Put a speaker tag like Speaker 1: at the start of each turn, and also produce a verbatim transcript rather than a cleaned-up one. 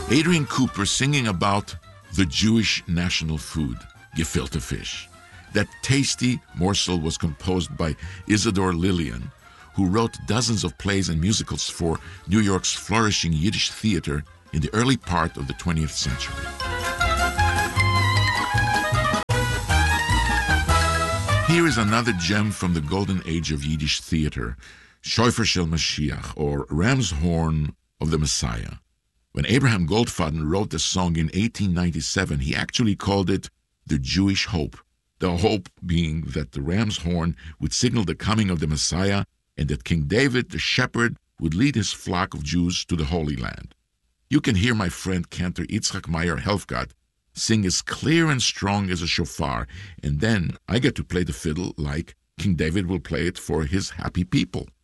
Speaker 1: Adrian Cooper singing about the Jewish national food, gefilte fish. That tasty morsel was composed by Isidore Lillian, who wrote dozens of plays and musicals for New York's flourishing Yiddish theater in the early part of the twentieth century. Here is another gem from the golden age of Yiddish theater, Shofer Shel Mashiach, or Ram's Horn of the Messiah. When Abraham Goldfaden wrote the song in eighteen ninety-seven, he actually called it the Jewish Hope, the hope being that the ram's horn would signal the coming of the Messiah and that King David, the shepherd, would lead his flock of Jews to the Holy Land. You can hear my friend Cantor Yitzchak Meyer Helfgott sing as clear and strong as a shofar, and then I get to play the fiddle like King David will play it for his happy people.